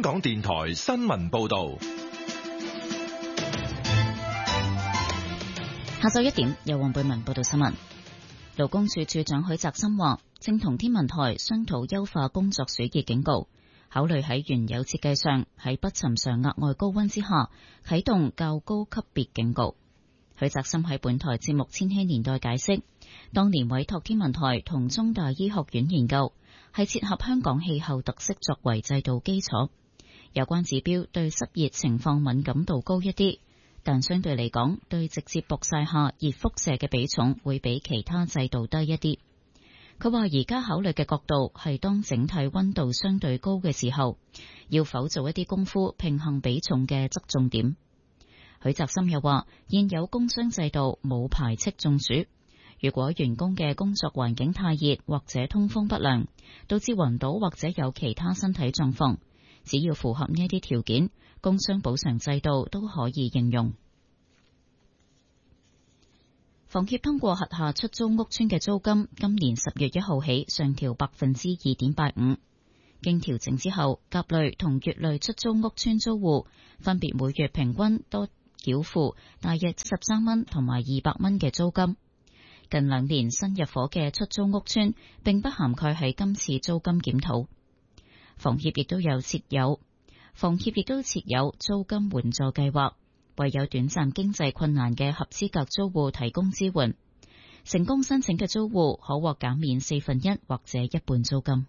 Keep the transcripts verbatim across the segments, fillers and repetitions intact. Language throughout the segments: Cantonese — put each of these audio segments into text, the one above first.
港電台新聞報道。 下晝一點，由黃貝文報道新聞。勞工處處長許澤森話，正同天文台商討優化工作暑熱警告，考慮喺原有設計上，喺不尋常額外高溫之下啟動較高級別警告。許澤森喺本台節目《千禧年代》解釋，當年委託天文台同中大醫學院研究，係切合香港氣候特色作為制度基礎。有關指標對濕熱情況敏感度高一啲，但相對嚟講，對直接曝曬下熱輻射嘅比重會比其他制度低一啲。佢話而家考慮嘅角度係當整體溫度相對高嘅時候，要否做一啲功夫平衡比重嘅側重點。許澤森又話，現有工傷制度冇排斥中暑，如果員工嘅工作環境太熱或者通風不良，導致暈倒或者有其他身體狀況，只要符合呢一啲條件，工傷補償制度都可以應用。房協通過轄下出租屋邨嘅租金，今年十月一號起上調百分之二點八五。經調整之後，甲類同乙類出租屋邨租戶分別每月平均多繳付大約七十三蚊同埋二百蚊嘅租金。近兩年新入伙嘅出租屋邨並不涵蓋喺今次租金檢討。房協亦都有設有，房協亦都設有租金援助計劃，為有短暫經濟困難嘅合資格租戶提供支援。成功申請嘅租戶可獲減免四分一或者一半租金。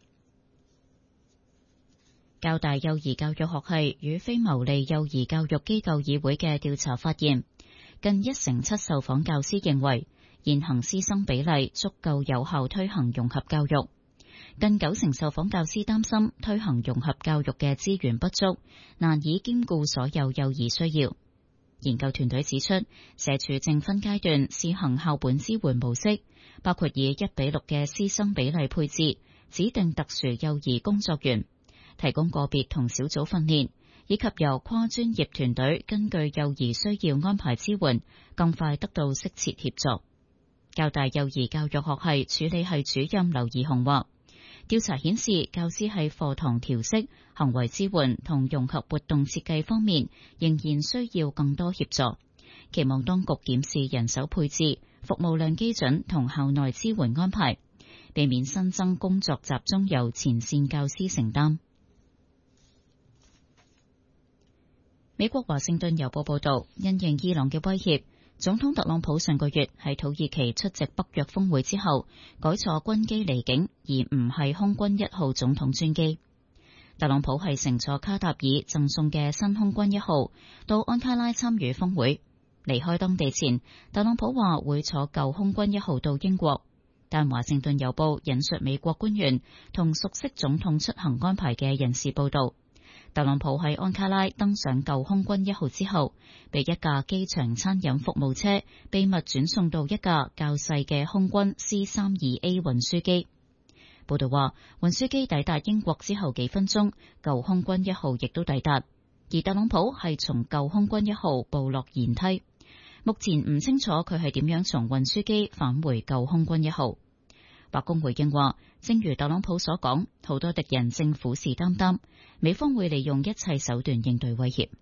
教大幼兒教育學系與非牟利幼兒教育機構議會嘅調查發現，近一成七受訪教師認為現行師生比例足夠有效推行融合教育，近九成受訪教師擔心推行融合教育嘅資源不足，難以兼顧所有幼兒需要。研究團隊指出，社署正分階段試行校本支援模式，包括以一比六嘅師生比例配置，指定特殊幼兒工作員，提供個別同小組訓練，以及由跨專業團隊根據幼兒需要安排支援，更快得到適切協助。教大幼兒教育學系處理系主任劉怡雄話，調查顯示教師喺課堂調適、行為支援同融合活動設計方面仍然需要更多協助，期望當局檢視人手配置、服務量基準同校內支援安排，避免新增工作集中由前線教師承擔。美國華盛頓郵報報道，因應伊朗嘅威脅，總統特朗普上個月喺土耳其出席北約峰會之後，改坐軍機離境，而唔係空軍一號總統專機。特朗普係乘坐卡塔爾贈送嘅新空軍一號到安卡拉參與峰會。離開當地前，特朗普話會坐舊空軍一號到英國，但華盛頓郵報引述美國官員同熟悉總統出行安排嘅人士報道，特朗普喺安卡拉登上舊空軍一號之後，被一架機場餐飲服務車秘密轉送到一架較細嘅空軍 C 三十二 A 運輸機。報道話，運輸機抵達英國之後幾分鐘，舊空軍一號亦都抵達，而特朗普係從舊空軍一號步落舷梯。目前唔清楚佢係點樣從運輸機返回舊空軍一號。白宮回應話，正如特朗普所講，好多敵人正虎視眈眈，美方會利用一切手段應對威脅。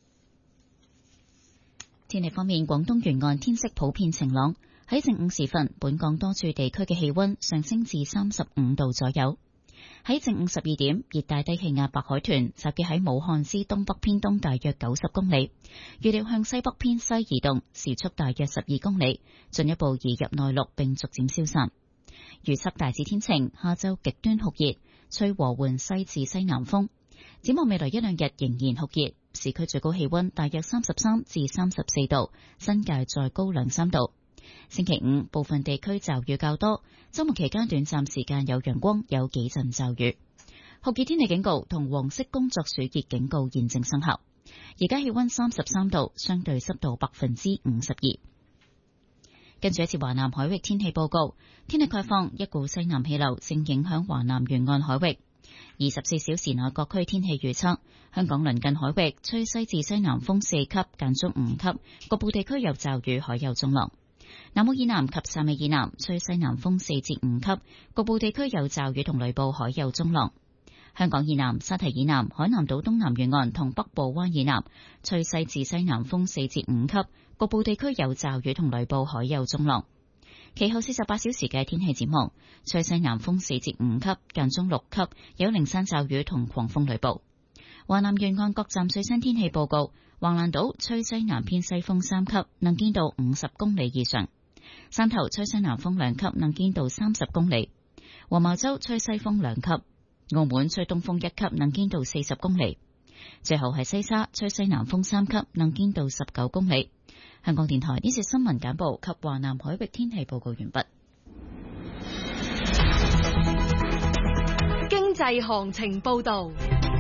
天氣方面，廣東沿岸天色普遍晴朗，喺正午時分，本港多處地區嘅氣溫上升至三十五度左右。喺正午十二點，熱帶低氣壓白海豚集結喺武漢之東北偏東大約九十公里，預料向西北偏西移動，時速大約十二公里，進一步移入內陸並逐漸消散。預測大致天晴，下晝極端酷熱，吹和緩西至西南風。展望未來一兩日仍然酷熱，市區最高氣溫大約三十三至三十四度，新界再高兩三度。星期五部分地區驟雨較多，周末期間短暫時間有陽光，有幾陣驟雨。酷熱天氣警告同黃色工作暑熱警告現正生效。而家氣溫三十三度，相對濕度百分之五十二。跟住一次華南海域天氣報告，天氣概況，一股西南氣流正影響華南沿岸海域。二十四小時內各區天氣預測，香港鄰近海域吹西至西南風四級，間中五級，局部地區有驟雨，海有中浪。南澳以南及汕尾以南吹西南風四至五級，局部地區有驟雨同雷暴，海有中浪。 香港以南、沙堤以南、海南島東南沿岸同北部灣以南吹西至西南風四至五級，局部地區有驟雨同雷暴，海有中浪。其後四十八小時嘅天氣展望，吹西南風四至五級，間中六級，有零散驟雨同狂風雷暴。華南沿岸各站最新天氣報告：橫瀾島吹西南偏西風三級，能見度五十公里以上；汕頭吹西南風兩級，能見度三十公里；黃茅洲吹西風兩級；澳門吹東風一級，能見度四十公里。最後係西沙吹西南風三級，能見度十九公里。香港電台呢節新聞簡報及華南海域天氣報告完畢。 經濟行情報道。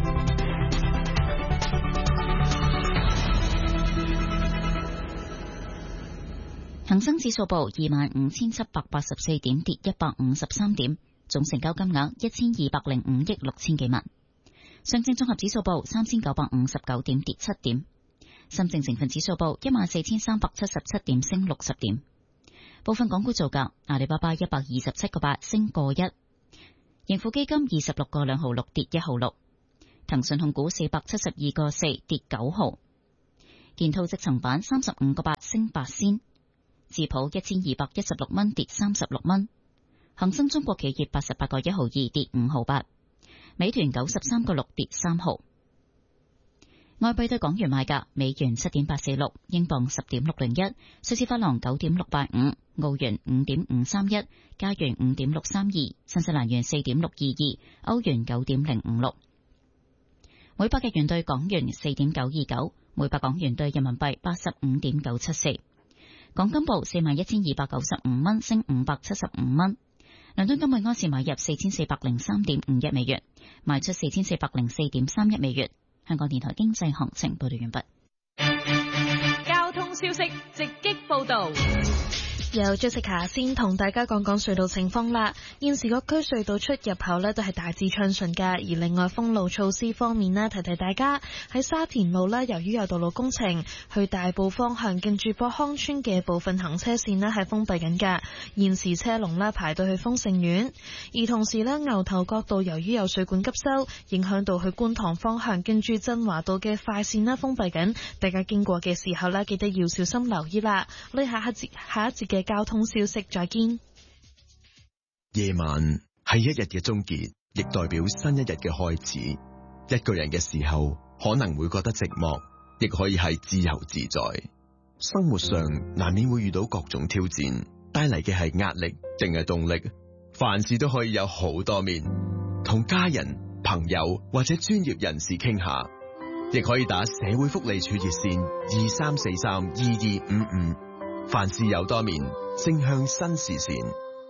恒生指數報二萬五千七百八十四點，跌一百五十三點，總成交金額一千二百零五億六千幾萬。上證綜合指數報三千九百五十九點，跌七點。深證成分指數報一萬四千三百七十七點，升六十點。部分港股造價：阿里巴巴一百二十七個八，升個一；盈富基金二十六個兩毫六，跌一毫六；騰訊控股四百七十二個四，跌九毫；建滔積層板三十五個八，升八仙；智普一千二百一十六蚊，跌三十六蚊；恒生中國企業八十八個一毫二，跌五毫八；美團九十三個六，跌三毫。外幣對港元賣價：美元七點八四六，英鎊十點六零一，瑞士法郎九點六八五，澳元五點五三一，加元五點六三二，新西蘭元四點六二二，歐元九點零五六。每百日元對港元四點九二九，每百港元對人民幣八十五點九七四。港金報四萬一千二百九十五蚊，升五百七十五蚊。倫敦金每安士買入四千四百零三點五一美元，賣出四千四百零四點三一美元。香港電台經濟行情報道完畢。 交通消息直擊報道。 由 Jessica 先同大家講講隧道情況啦。現時各區隧道出入口呢都係大致暢順㗎。而另外封路措施方面呢，提提大家喺沙田路呢，由於有道路工程，去大埔方向近住博康村嘅部分行車線呢係封閉緊㗎。現時車龍呢排到去豐盛苑。而同時呢，牛頭角道由於有水管急修，影響到去觀塘方向近住振華道嘅快線呢封閉緊。大家經過嘅時候呢，記得要小心留意啦。我哋下一節下一節嘅交通消息再見。 夜晚係一日嘅終結，亦代表新一日嘅開始。一個人嘅時候可能會覺得寂寞，亦可以係自由自在。生活上難免會遇到各種挑戰，帶嚟嘅係壓力定係動力。凡事都可以有好多面，同家人、朋友或者專業人士傾下，亦可以打社會福利處熱線二三四三二二五五。凡事有多面，正向新視線。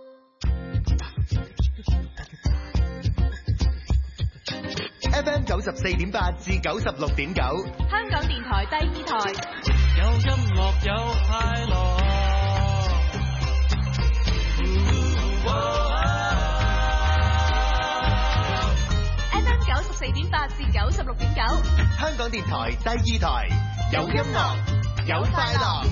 F M 九十四點八至九十六點九， 香港電台第二台。 有音樂有快樂。 F M 九十四點八至九十六點九， 香港電台第二台。有音樂有快樂。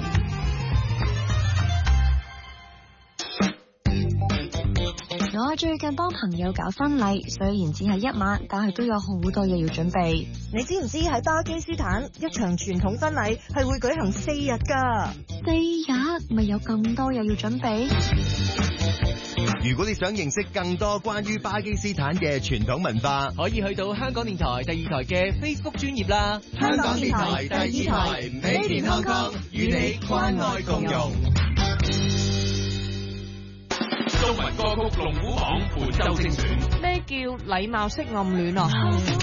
我最近幫朋友搞婚禮，雖然只係一晚，但係都有好多嘢要準備。 你知唔知喺巴基斯坦一場傳統婚禮係會舉行四日㗎？ 四日咪有咁多嘢要準備？ 如果你想認識更多關於巴基斯坦嘅傳統文化， 可以去到香港電台第二台嘅 Facebook 專頁啦。 香港電台第二台，Made in Hong Kong，與你關愛共融。 中文歌曲龍虎榜本周精選。 咩叫禮貌式暗戀啊？